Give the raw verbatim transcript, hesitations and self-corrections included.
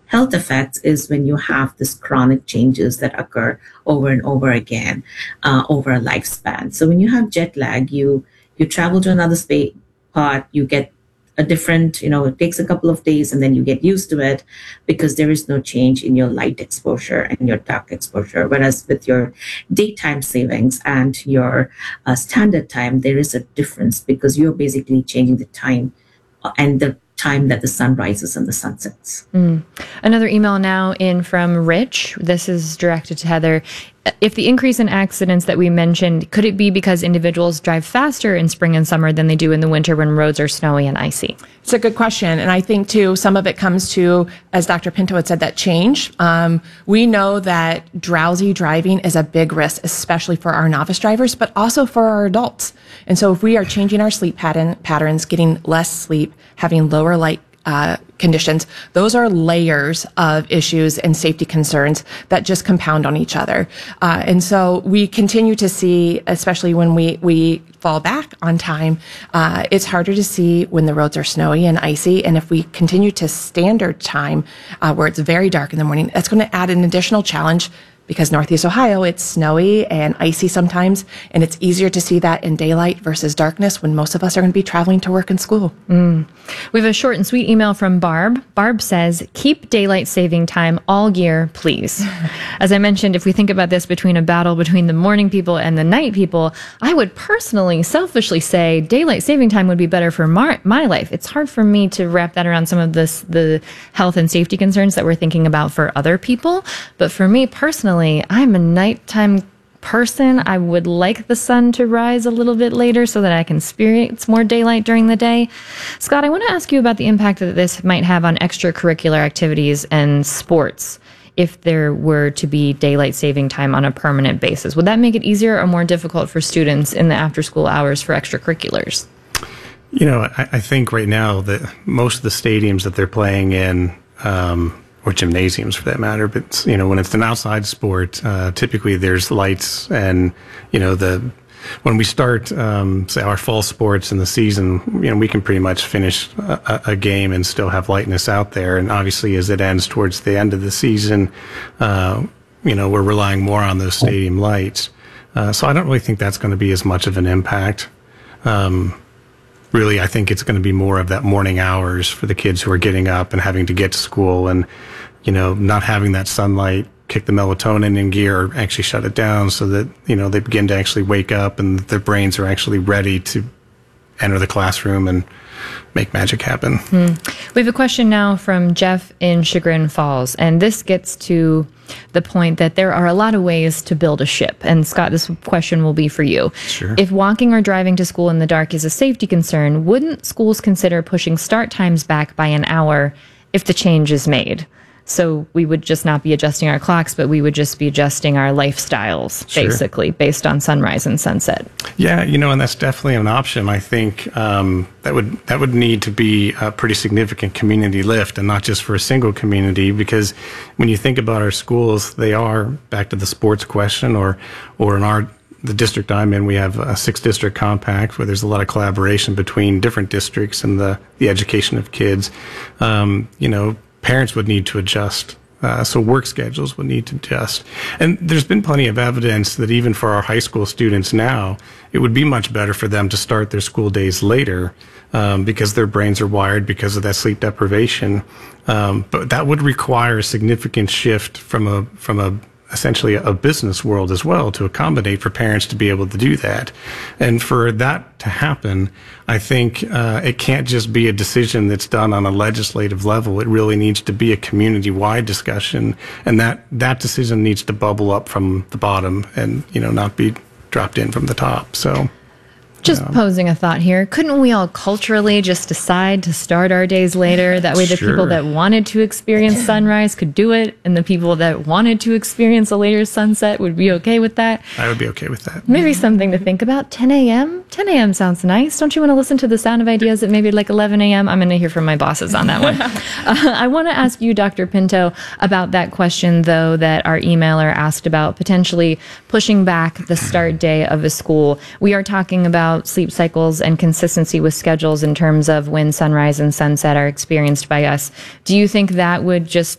health effects is when you have this chronic changes that occur over and over again uh, over a lifespan. So when you have jet lag, you you travel to another space part, you get a different, you know, it takes a couple of days and then you get used to it because there is no change in your light exposure and your dark exposure. Whereas with your daytime savings and your uh, standard time, there is a difference because you're basically changing the time uh, and the time that the sun rises and the sun sets. Mm. Another email now in from Rich. This is directed to Heather. If the increase in accidents that we mentioned, could it be because individuals drive faster in spring and summer than they do in the winter when roads are snowy and icy? It's a good question. And I think, too, some of it comes to, as Doctor Pinto had said, that change. Um, we know that drowsy driving is a big risk, especially for our novice drivers, but also for our adults. And so if we are changing our sleep pattern, patterns, getting less sleep, having lower light uh, conditions, those are layers of issues and safety concerns that just compound on each other. Uh, and so we continue to see, especially when we, we fall back on time, uh, it's harder to see when the roads are snowy and icy. And if we continue to standard time, uh, where it's very dark in the morning, that's going to add an additional challenge. Because Northeast Ohio, it's snowy and icy sometimes, and it's easier to see that in daylight versus darkness when most of us are going to be traveling to work and school. Mm. We have a short and sweet email from Barb. Barb says, keep daylight saving time all year, please. As I mentioned, if we think about this between a battle between the morning people and the night people, I would personally, selfishly say daylight saving time would be better for my, my life. It's hard for me to wrap that around some of this, the health and safety concerns that we're thinking about for other people. But for me personally, I'm a nighttime person. I would like the sun to rise a little bit later so that I can experience more daylight during the day. Scott, I want to ask you about the impact that this might have on extracurricular activities and sports if there were to be daylight saving time on a permanent basis. Would that make it easier or more difficult for students in the after-school hours for extracurriculars? You know, I, I think right now that most of the stadiums that they're playing in, um, or gymnasiums for that matter, but, you know, when it's an outside sport, uh, typically there's lights and, you know, the, when we start, um, say our fall sports in the season, you know, we can pretty much finish a, a game and still have lightness out there. And obviously as it ends towards the end of the season, uh, you know, we're relying more on those stadium lights. Uh, so I don't really think that's going to be as much of an impact. Um, Really, I think it's going to be more of that morning hours for the kids who are getting up and having to get to school and, you know, not having that sunlight kick the melatonin in gear or actually shut it down so that, you know, they begin to actually wake up and their brains are actually ready to enter the classroom and make magic happen. Hmm. We have a question now from Jeff in Chagrin Falls, and this gets to the point that there are a lot of ways to build a ship. And Scott, this question will be for you. Sure. If walking or driving to school in the dark is a safety concern, wouldn't schools consider pushing start times back by an hour if the change is made? So we would just not be adjusting our clocks, but we would just be adjusting our lifestyles, sure. basically, based on sunrise and sunset. Yeah, you know, and that's definitely an option. I think um, that would that would need to be a pretty significant community lift, and not just for a single community, because when you think about our schools, they are, back to the sports question, or or in our the district I'm in, we have a six district compact where there's a lot of collaboration between different districts and the, the education of kids. Um, you know, parents would need to adjust. Uh, so work schedules would need to adjust. And there's been plenty of evidence that even for our high school students now, it would be much better for them to start their school days later um, because their brains are wired because of that sleep deprivation. Um, but that would require a significant shift from a from a essentially a business world as well to accommodate for parents to be able to do that. And for that to happen, I think uh, it can't just be a decision that's done on a legislative level. It really needs to be a community-wide discussion, and that, that decision needs to bubble up from the bottom and, you know, not be dropped in from the top. So Just um, posing a thought here. Couldn't we all culturally just decide to start our days later? That way the sure. people that wanted to experience sunrise could do it, and the people that wanted to experience a later sunset would be okay with that? I would be okay with that. Maybe something to think about. ten a.m.? ten a.m. sounds nice. Don't you want to listen to the sound of ideas at maybe like eleven a.m.? I'm going to hear from my bosses on that one. uh, I want to ask you, Doctor Pinto, about that question, though, that our emailer asked about potentially pushing back the start day of a school. We are talking about sleep cycles and consistency with schedules in terms of when sunrise and sunset are experienced by us. Do you think that would just